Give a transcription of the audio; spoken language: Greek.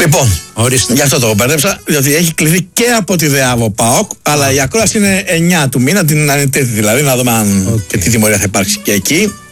Λοιπόν, ορίστε. Γι' αυτό το μπέρδεψα, διότι έχει κληθεί και από τη ΔΕΑΒΟ ΠΑΟΚ, αλλά η ακρόαση είναι 9 του μήνα, την ανετέθη δηλαδή, να δούμε αν και τι τιμωρία θα υπάρξει και εκεί.